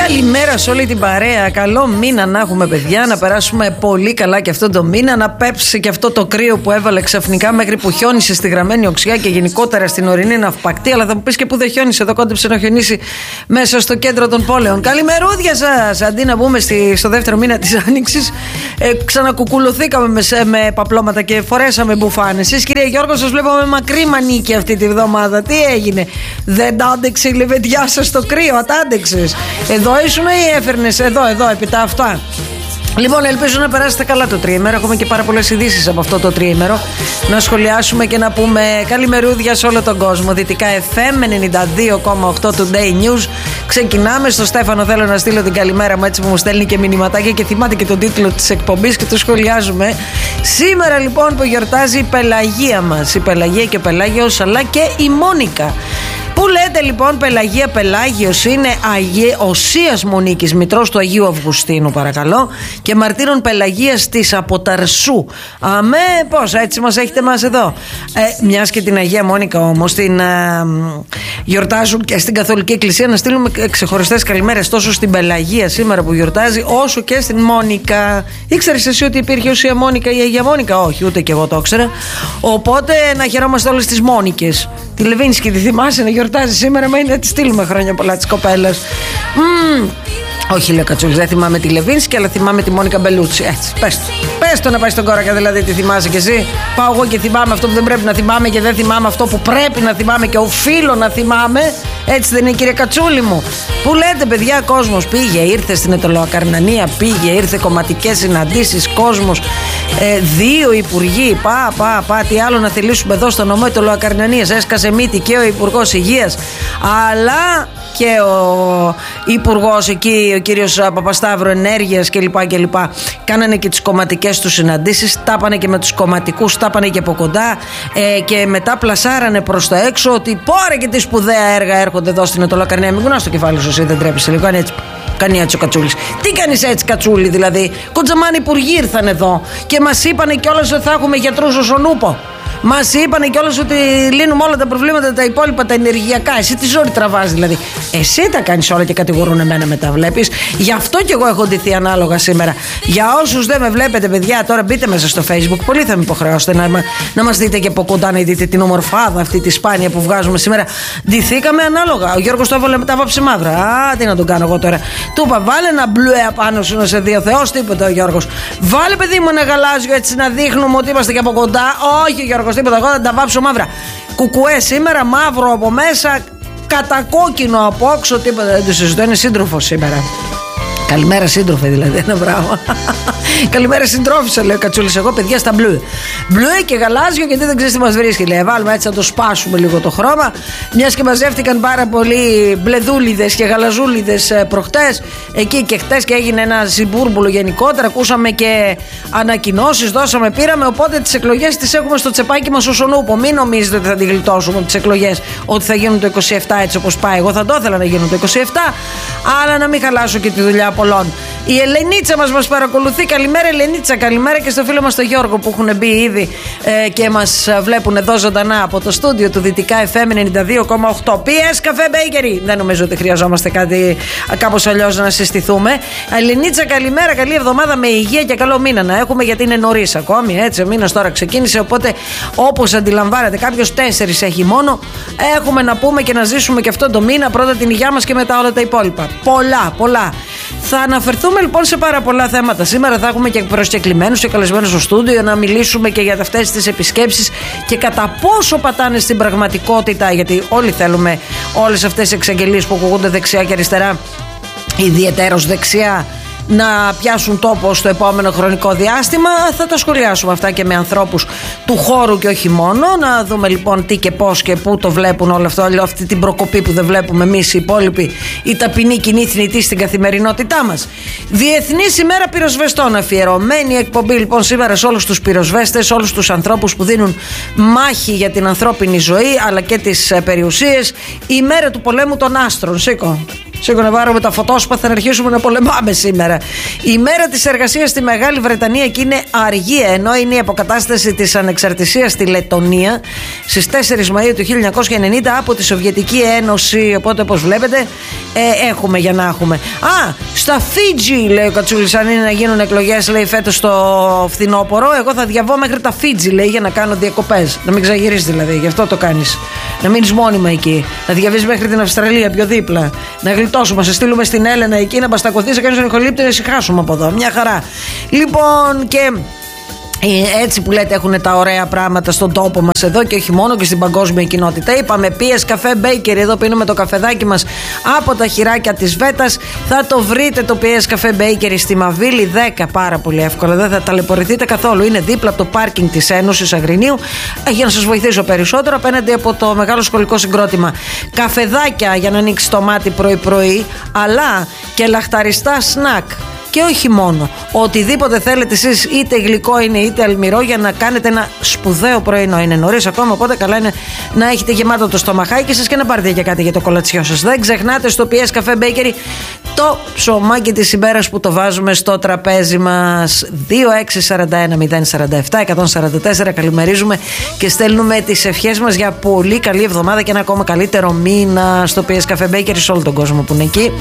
Καλημέρα σε όλη την παρέα. Καλό μήνα να έχουμε, παιδιά. Να περάσουμε πολύ καλά και αυτό το μήνα. Να πέψει και αυτό το κρύο που έβαλε ξαφνικά μέχρι που χιόνισε στη Γραμμένη Οξιά και γενικότερα στην ορεινή Ναυπακτή. Αλλά θα μου πει και που δεν χιόνισε. Εδώ κόντεψε να χιονίσει μέσα στο κέντρο των πόλεων. Καλημερούδια σας. Αντί να μπούμε στο δεύτερο μήνα της Άνοιξης, ξανακουκουλωθήκαμε με παπλώματα και φορέσαμε μπουφάνε. Εσείς, κύριε Γιώργο, σας βλέπω με μακρύ μανίκι αυτή τη βδομάδα. Τι έγινε? Δεν τα άντεξε η λεβεντιά σας στο κρύο? Ατάντεξες? Εδώ ήσουν ή έφερνες εδώ επί τα αυτά? Λοιπόν, ελπίζω να περάσετε καλά το τριήμερο. Έχουμε και πάρα πολλές ειδήσεις από αυτό το τριήμερο να σχολιάσουμε και να πούμε καλημερούδια σε όλο τον κόσμο. Δυτικά FM 92,8 Today News. Ξεκινάμε. Στο Στέφανο θέλω να στείλω την καλημέρα μου, έτσι που μου στέλνει και μηνυματάκια και θυμάται και τον τίτλο της εκπομπής και το σχολιάζουμε. Σήμερα λοιπόν που γιορτάζει η Πελαγία μας, η Πελαγία και ο Πελάγιος, αλλά και η Μόνικα. Πού λέτε λοιπόν Πελαγία Πελάγιος? Είναι Οσίας Μονίκης, μητρός του Αγίου Αυγουστίνου, παρακαλώ, και μαρτύρων Πελαγίας της Αποταρσού. Αμέ, πώς έτσι μας έχετε μας εδώ. Μιας και την Αγία Μόνικα όμως την γιορτάζουν και στην Καθολική Εκκλησία, να στείλουμε ξεχωριστές καλημέρες τόσο στην Πελαγία σήμερα που γιορτάζει, όσο και στην Μόνικα. Ήξερες εσύ ότι υπήρχε Οσία Μόνικα ή Αγία Μόνικα? Όχι, ούτε και εγώ το ήξερα. Οπότε να χαιρόμαστε όλες τις Μόνικες. Τη Λεβίνσκη τη θυμάσαι να γιορτάζει σήμερα? Μα είναι να τη στείλουμε χρόνια πολλά της κοπέλας. Όχι, λέω Κατσούλης, δεν θυμάμαι τη Λεβίνσκη, αλλά θυμάμαι τη Μόνικα Μπελούτσι. Έτσι, πες το να πάει στον κόρακα, δηλαδή, τι θυμάσαι κι εσύ. Πάω εγώ και θυμάμαι αυτό που δεν πρέπει να θυμάμαι και δεν θυμάμαι αυτό που πρέπει να θυμάμαι και οφείλω να θυμάμαι. Έτσι δεν είναι, κύριε Κατσούλη μου? Που λέτε, παιδιά, κόσμος πήγε, ήρθε στην Ετωλοακαρνανία, πήγε, ήρθε κομματικές συναντήσεις, κόσμος. 2 υπουργοί, τι άλλο να θελήσουμε εδώ στο νομό Ετωλοακαρνανίας? Έσκασε μύτη και ο Υπουργός Υγείας, αλλά και ο Υπουργός εκεί, ο κύριος Παπασταύρου, Ενέργειας κλπ. Κάνανε και τις κομματικές τους συναντήσεις, τάπανε και με τους κομματικούς, τάπανε και από κοντά, και μετά πλασάρανε προς τα έξω ότι πόρε και τι σπουδαία έργα έρχονται εδώ στην Ετωλοακαρνανία. Μην κουνάς το κεφάλι σου, εσύ δεν τρέπεσαι λίγο? Κάνει έτσι ο Κατσούλης. Τι κάνεις έτσι, Κατσούλη, δηλαδή? Κοντζαμάνοι υπουργοί ήρθαν εδώ και μας είπανε κιόλας ότι θα έχουμε γιατρούς όσον ούπο. Μας είπανε κιόλας ότι λύνουμε όλα τα προβλήματα, τα υπόλοιπα, τα ενεργειακά. Εσύ τι ζόρι τραβάς, δηλαδή? Εσύ τα κάνεις όλα και κατηγορούν εμένα μετά, βλέπεις? Γι' αυτό κι εγώ έχω ντυθεί ανάλογα σήμερα. Για όσους δεν με βλέπετε, παιδιά, τώρα μπείτε μέσα στο Facebook. Πολύ θα με υποχρεώσετε να μας δείτε και από κοντά, να δείτε την ομορφάδα αυτή τη σπάνια που βγάζουμε σήμερα. Ντυθήκαμε ανάλογα. Ο Γιώργος το έβαλε μετά βάψη μαύρα. Τι να τον κάνω εγώ τώρα? Του είπα, βάλε ένα μπλουέ απάνω σου να σε δει ο Θεός. Τίποτα ο Γιώργος. Βάλε, παιδί μου, ένα γαλάζιο έτσι να δείχνουμε ότι είμαστε και από κοντά. Όχι, Γιώργος, τίποτα, εγώ θα τα βάψω μαύρα. Κουκουέ σήμερα, μαύρο από μέσα, κατακόκκινο από όξω, τίποτα δεν το συζητώ. Είναι σύντροφο σήμερα. Καλημέρα, σύντροφε, δηλαδή. Ένα μπράβο. Καλημέρα, συντρόφισσα, λέει ο Κατσούλης. Εγώ, παιδιά, στα μπλουέ. Μπλουέ και γαλάζιο, γιατί δεν ξέρεις τι μας βρίσκει. Λέει, βάλουμε έτσι να το σπάσουμε λίγο το χρώμα. Μιας και μαζεύτηκαν πάρα πολλοί μπλεδούλιδες και γαλαζούλιδες προχτές. Εκεί και χτες και έγινε ένα ζυμπούρμπουλο γενικότερα. Ακούσαμε και ανακοινώσεις, δώσαμε, πήραμε. Οπότε τις εκλογές τις έχουμε στο τσεπάκι μας όσον ούπο. Μην νομίζετε ότι θα τη γλιτώσουμε τις εκλογές, ότι θα γίνουν το 27 έτσι όπως πάει. Εγώ θα το ήθελα να γίνουν το 27, αλλά να μην χαλάσω και τη δουλειά πολλών. Η Ελενίτσα μας παρακολουθεί. Καλημέρα, Ελενίτσα. Καλημέρα και στο φίλο μας τον Γιώργο που έχουν μπει ήδη και μας βλέπουν εδώ ζωντανά από το στούντιο του Δυτικά FM 92,8. PS Καφέ Bakery. Δεν νομίζω ότι χρειαζόμαστε κάτι κάπως αλλιώς να συστηθούμε. Ελενίτσα, καλημέρα, καλή εβδομάδα με υγεία και καλό μήνα να έχουμε, γιατί είναι νωρίς ακόμη. Έτσι, ο μήνας τώρα ξεκίνησε. Οπότε, όπως αντιλαμβάνετε, κάποιος 4 έχει μόνο. Έχουμε να πούμε και να ζήσουμε και αυτό το μήνα. Πρώτα την υγεία μας και μετά όλα τα υπόλοιπα. Πολλά. Θα αναφερθούμε λοιπόν σε πάρα πολλά θέματα. Σήμερα θα έχουμε και προσκεκλημένους και καλεσμένους στο στούντιο να μιλήσουμε και για αυτές τις επισκέψεις και κατά πόσο πατάνε στην πραγματικότητα, γιατί όλοι θέλουμε όλες αυτές τις εξαγγελίες που ακούγονται δεξιά και αριστερά, ιδιαιτέρως δεξιά, να πιάσουν τόπο στο επόμενο χρονικό διάστημα. Θα τα σχολιάσουμε αυτά και με ανθρώπους του χώρου και όχι μόνο. Να δούμε λοιπόν τι και πώς και πού το βλέπουν όλο αυτό, αυτή την προκοπή που δεν βλέπουμε εμείς οι υπόλοιποι, η ταπεινή κοινή θνητή στην καθημερινότητά μας. Διεθνής ημέρα πυροσβεστών, αφιερωμένη εκπομπή λοιπόν σήμερα σε όλους τους πυροσβέστες, όλους τους ανθρώπους που δίνουν μάχη για την ανθρώπινη ζωή αλλά και τις περιουσίες. Η μέρα του πολέμου των άστρων. Σήκω. Σήκω να πάρουμε τα φωτόσπαθα να αρχίσουμε να πολεμάμε σήμερα. Η μέρα της εργασίας στη Μεγάλη Βρετανία και είναι αργία, ενώ είναι η αποκατάσταση της ανεξαρτησίας στη Λετονία στις 4 Μαΐου του 1990 από τη Σοβιετική Ένωση. Οπότε, όπως βλέπετε, έχουμε για να έχουμε. Στα Φίτζι, λέει ο Κατσούλης, αν είναι να γίνουν εκλογές, λέει, φέτος το φθινόπωρο, εγώ θα διαβώ μέχρι τα Φίτζι, λέει, για να κάνω διακοπές. Να μην ξαγυρίσεις δηλαδή, γι' αυτό το κάνεις. Να μείνεις μόνιμα εκεί. Να διαβείς μέχρι την Αυστραλία πιο δίπλα. Να γλιτώσουμε, να σε στείλουμε στην Έλενα εκεί, να μπαστακωθείς, να κάνεις τον ηχολήπτη, να ησυχάσουμε από εδώ. Μια χαρά. Λοιπόν, και έτσι που λέτε έχουν τα ωραία πράγματα στον τόπο μας εδώ και όχι μόνο και στην παγκόσμια κοινότητα. Είπαμε PS Cafe Bakery, εδώ πίνουμε το καφεδάκι μας από τα χειράκια της Βέτας. Θα το βρείτε το PS Cafe Bakery στη Μαβίλη 10 πάρα πολύ εύκολα. Δεν θα ταλαιπωρηθείτε καθόλου. Είναι δίπλα από το πάρκινγκ της Ένωσης Αγρινίου. Για να σας βοηθήσω περισσότερο, απέναντι από το μεγάλο σχολικό συγκρότημα. Καφεδάκια για να ανοίξει το μάτι πρωί-πρωί, αλλά και λαχταριστά σνακ. Και όχι μόνο. Οτιδήποτε θέλετε εσείς, είτε γλυκό είναι είτε αλμυρό, για να κάνετε ένα σπουδαίο πρωινό. Είναι νωρίς ακόμα, οπότε καλά είναι να έχετε γεμάτο το στομαχάκι σας και να πάρετε και κάτι για το κολατσιό σας. Δεν ξεχνάτε στο PS Cafe Bakery το ψωμάκι της ημέρας που το βάζουμε στο τραπέζι μας. 2641-047-144. Καλημερίζουμε και στέλνουμε τις ευχές μας για πολύ καλή εβδομάδα και ένα ακόμα καλύτερο μήνα στο PS Cafe Bakery σε όλο τον κόσμο που είναι εκεί.